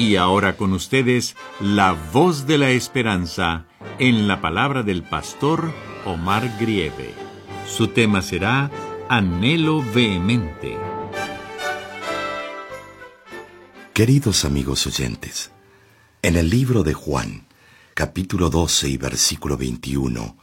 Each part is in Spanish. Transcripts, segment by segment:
Y ahora con ustedes, la voz de la esperanza en la palabra del pastor Omar Grieve. Su tema será Anhelo vehemente. Queridos amigos oyentes, en el libro de Juan, capítulo 12 y versículo 21,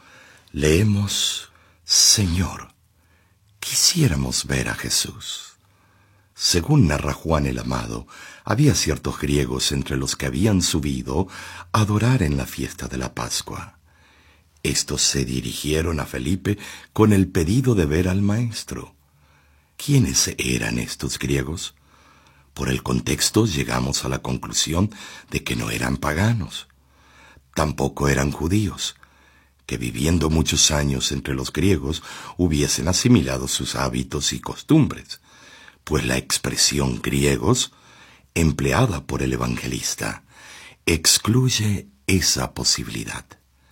leemos: Señor, quisiéramos ver a Jesús. Según narra Juan el Amado, había ciertos griegos entre los que habían subido a adorar en la fiesta de la Pascua. Estos se dirigieron a Felipe con el pedido de ver al Maestro. ¿Quiénes eran estos griegos? Por el contexto llegamos a la conclusión de que no eran paganos. Tampoco eran judíos, que viviendo muchos años entre los griegos hubiesen asimilado sus hábitos y costumbres, pues la expresión griegos, empleada por el evangelista, excluye esa posibilidad.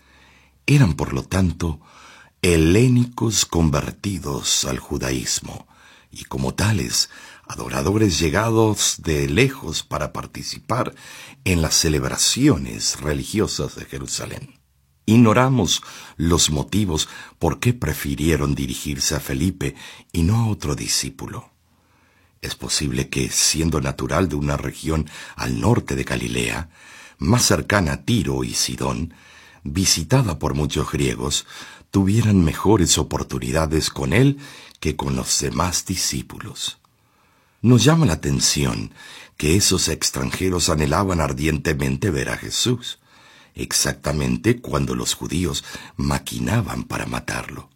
Eran, por lo tanto, helénicos convertidos al judaísmo, y como tales, adoradores llegados de lejos para participar en las celebraciones religiosas de Jerusalén. Ignoramos los motivos por qué prefirieron dirigirse a Felipe y no a otro discípulo. Es posible que, siendo natural de una región al norte de Galilea, más cercana a Tiro y Sidón, visitada por muchos griegos, tuvieran mejores oportunidades con él que con los demás discípulos. Nos llama la atención que esos extranjeros anhelaban ardientemente ver a Jesús, exactamente cuando los judíos maquinaban para matarlo.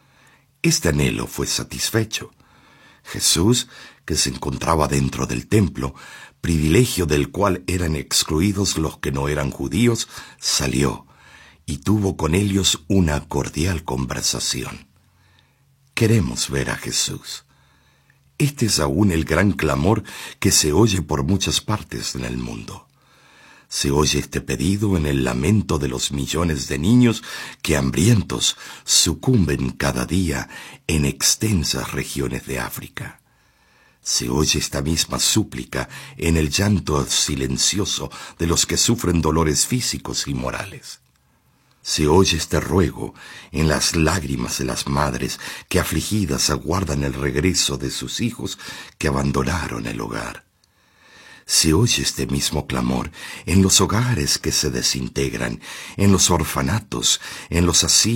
Este anhelo fue satisfecho. Jesús, que se encontraba dentro del templo, privilegio del cual eran excluidos los que no eran judíos, salió y tuvo con ellos una cordial conversación. Queremos ver a Jesús. Este es aún el gran clamor que se oye por muchas partes en el mundo. Se oye este pedido en el lamento de los millones de niños que hambrientos sucumben cada día en extensas regiones de África. Se oye esta misma súplica en el llanto silencioso de los que sufren dolores físicos y morales. Se oye este ruego en las lágrimas de las madres que afligidas aguardan el regreso de sus hijos que abandonaron el hogar. Se oye este mismo clamor en los hogares que se desintegran, en los orfanatos, en los asilos